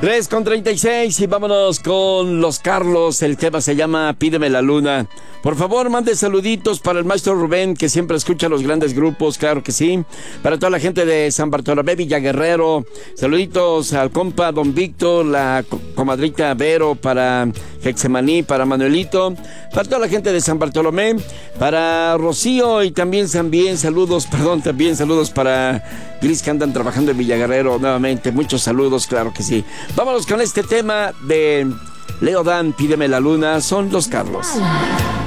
3:36 y vámonos con los Carlos. El tema se llama Pídeme la Luna. Por favor, mande saluditos para el maestro Rubén, que siempre escucha los grandes grupos, claro que sí. Para toda la gente de San Bartolomé, Villaguerrero. Saluditos al compa Don Víctor, la comadrita Vero, para Hexemaní, para Manuelito. Para toda la gente de San Bartolomé, para Rocío y también saludos para Gris, que andan trabajando en Villaguerrero nuevamente. Muchos saludos, claro que sí. Vámonos con este tema de Leo Dan, Pídeme la Luna. Son los Carlos.